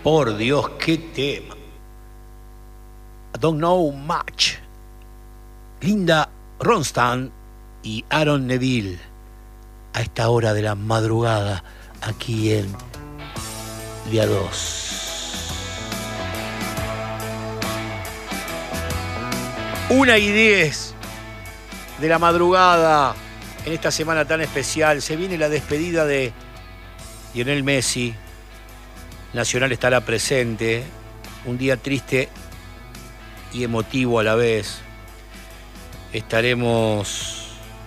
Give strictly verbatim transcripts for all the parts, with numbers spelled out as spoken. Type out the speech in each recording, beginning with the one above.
Por Dios, qué tema. I don't know much. Linda Ronstadt y Aaron Neville a esta hora de la madrugada aquí en Día dos. Una y diez de la madrugada en esta semana tan especial. Se viene la despedida de Lionel Messi. Nacional estará presente. Un día triste y emotivo a la vez. Estaremos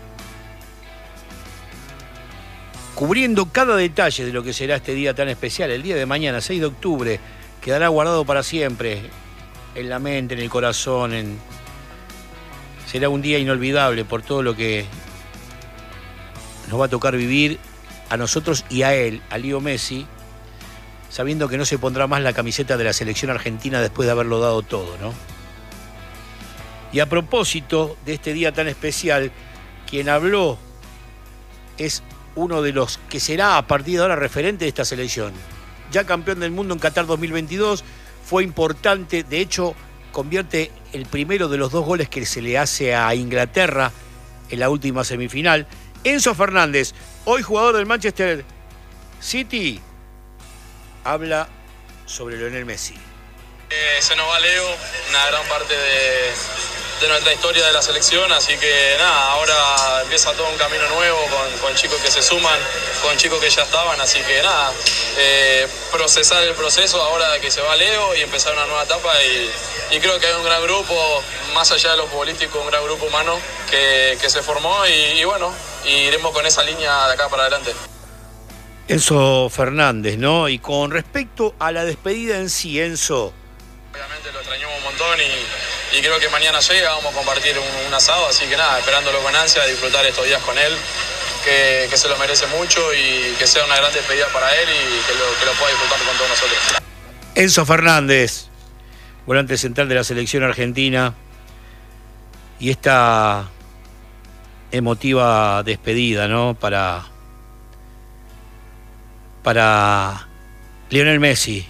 cubriendo cada detalle de lo que será este día tan especial. El día de mañana, seis de octubre, quedará guardado para siempre en la mente, en el corazón. En... Será un día inolvidable por todo lo que nos va a tocar vivir a nosotros y a él, a Leo Messi, sabiendo que no se pondrá más la camiseta de la selección argentina después de haberlo dado todo, ¿no? Y a propósito de este día tan especial, quien habló es uno de los que será a partir de ahora referente de esta selección. Ya campeón del mundo en Qatar dos mil veintidós, fue importante, de hecho convierte el primero de los dos goles que se le hace a Inglaterra en la última semifinal. Enzo Fernández, hoy jugador del Manchester City, habla sobre Lionel Messi. Eh, se nos va Leo, una gran parte de, de nuestra historia de la selección, así que nada, ahora empieza todo un camino nuevo con, con chicos que se suman, con chicos que ya estaban, así que nada, eh, procesar el proceso ahora de que se va Leo y empezar una nueva etapa y, y creo que hay un gran grupo, más allá de lo futbolístico, un gran grupo humano que, que se formó y, y bueno, y iremos con esa línea de acá para adelante. Enzo Fernández, ¿no? Y con respecto a la despedida en sí, Enzo. Obviamente lo extrañamos un montón y, y creo que mañana llega, vamos a compartir un, un asado, así que nada, esperándolo con ansia, disfrutar estos días con él, que, que se lo merece mucho y que sea una gran despedida para él y que lo, que lo pueda disfrutar con todos nosotros. Enzo Fernández, volante central de la selección argentina, y esta emotiva despedida, ¿no? Para, para Lionel Messi,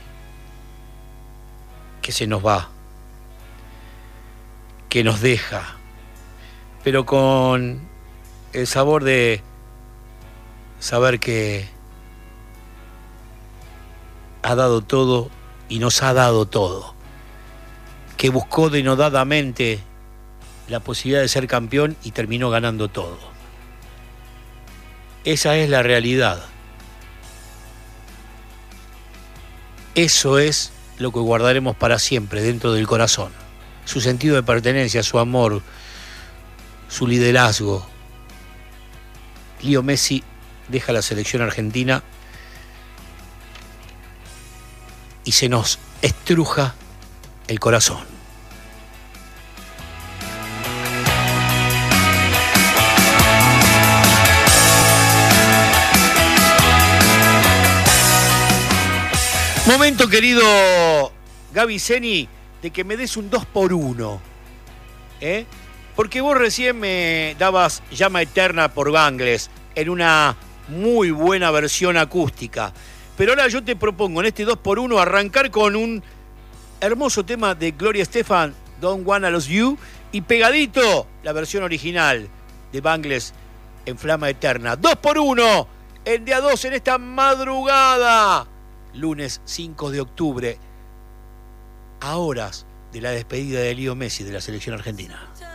que se nos va, que nos deja, pero con el sabor de saber que ha dado todo y nos ha dado todo, que buscó denodadamente la posibilidad de ser campeón y terminó ganando todo. Esa es la realidad. Eso es lo que guardaremos para siempre dentro del corazón. Su sentido de pertenencia, su amor, su liderazgo. Leo Messi deja la selección argentina y se nos estruja el corazón. Momento, querido Gaby Zeni, de que me des un dos por uno. ¿Eh? Porque vos recién me dabas Llama Eterna por Bangles en una muy buena versión acústica. Pero ahora yo te propongo en este dos por uno arrancar con un hermoso tema de Gloria Estefan, Don't Wanna Lose You, y pegadito la versión original de Bangles en Flama Eterna. dos por uno en día dos en esta madrugada. Lunes cinco de octubre, a horas de la despedida de Leo Messi de la selección argentina.